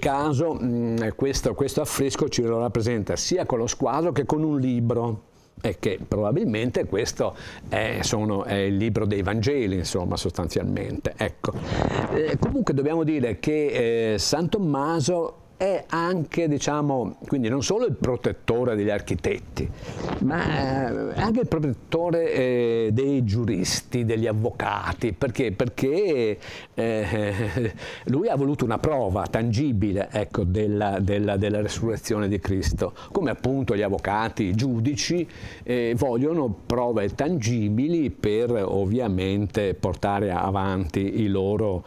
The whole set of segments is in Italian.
caso questo affresco ce lo rappresenta sia con lo squadro che con un libro, e che probabilmente questo è il libro dei Vangeli, insomma, sostanzialmente. Ecco. Comunque dobbiamo dire che San Tommaso è anche, diciamo, quindi non solo il protettore degli architetti, ma anche il protettore dei giuristi, degli avvocati. Perché? Perché lui ha voluto una prova tangibile, ecco, della resurrezione di Cristo, come appunto gli avvocati, i giudici vogliono prove tangibili per ovviamente portare avanti i loro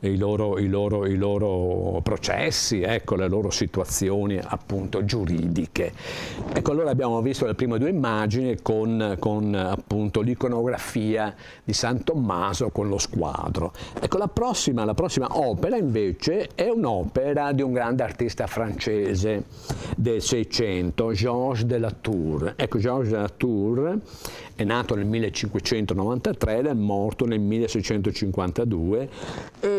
processi, ecco, le loro situazioni appunto giuridiche. Ecco, allora abbiamo visto le prime due immagini con appunto l'iconografia di San Tommaso con lo squadro. Ecco, la prossima opera invece è un'opera di un grande artista francese del Seicento, Georges de la Tour. Ecco, Georges de la Tour è nato nel 1593 ed è morto nel 1652, e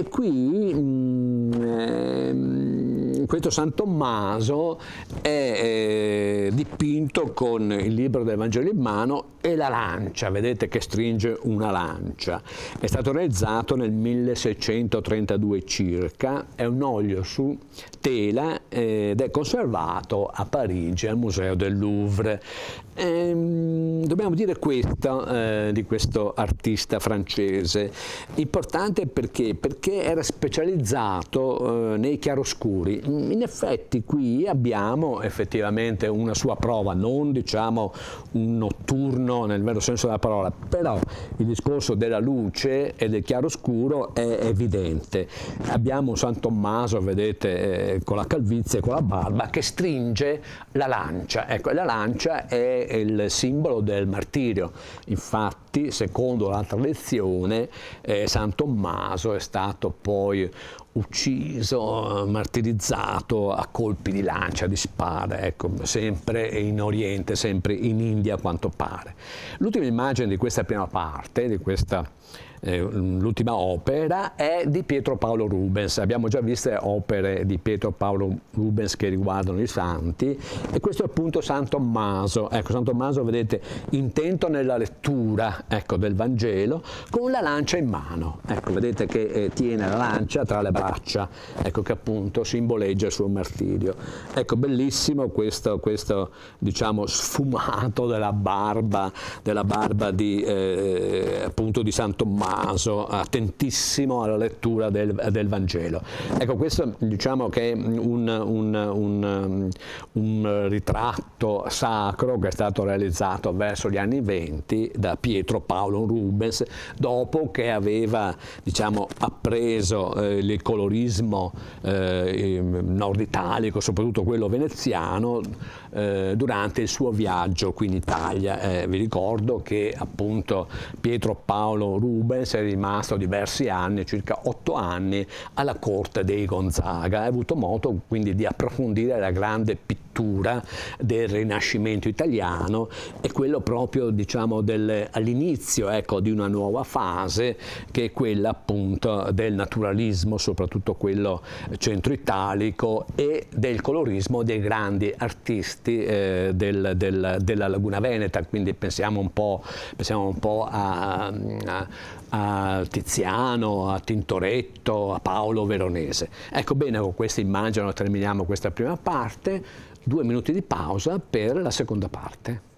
qui questo San Tommaso è dipinto con il libro del Vangelo in mano e la lancia, vedete che stringe una lancia. È stato realizzato nel 1632 circa, è un olio su tela ed è conservato a Parigi al Museo del Louvre. Dobbiamo dire questo di questo artista francese, importante perché era specializzato nei chiaroscuri. In effetti qui abbiamo effettivamente una sua prova, non diciamo un notturno nel vero senso della parola, però il discorso della luce e del chiaroscuro è evidente. Abbiamo un San Tommaso, vedete, con la calvizie e con la barba, che stringe la lancia. Ecco, la lancia è il simbolo del martirio. Infatti, secondo la tradizione, San Tommaso è stato poi ucciso, martirizzato a colpi di lancia, di spada, ecco, sempre in Oriente, sempre in India a quanto pare. L'ultima immagine di questa prima parte, di questa l'ultima opera, è di Pietro Paolo Rubens. Abbiamo già viste opere di Pietro Paolo Rubens che riguardano i santi, e questo è appunto San Tommaso. Ecco, San Tommaso, vedete, intento nella lettura, ecco, del Vangelo, con la lancia in mano. Ecco, vedete che tiene la lancia tra le braccia, ecco, che appunto simboleggia il suo martirio. Ecco, bellissimo questo diciamo sfumato della barba di appunto di San Tommaso, attentissimo alla lettura del Vangelo. Ecco, questo diciamo che è un ritratto sacro che è stato realizzato verso gli anni '20 da Pietro Paolo Rubens, dopo che aveva, diciamo, appreso il colorismo nord italico, soprattutto quello veneziano, durante il suo viaggio qui in Italia. Vi ricordo che appunto Pietro Paolo Rubens è rimasto diversi anni, circa 8 anni, alla corte dei Gonzaga. Ha avuto modo quindi di approfondire la grande pittura del Rinascimento italiano, e quello proprio, diciamo, all'inizio, ecco, di una nuova fase, che è quella appunto del naturalismo, soprattutto quello centro-italico, e del colorismo dei grandi artisti della Laguna Veneta. Quindi pensiamo un po' a Tiziano, a Tintoretto, a Paolo Veronese. Ecco, bene, con questa immagine terminiamo questa prima parte. 2 minuti di pausa per la seconda parte.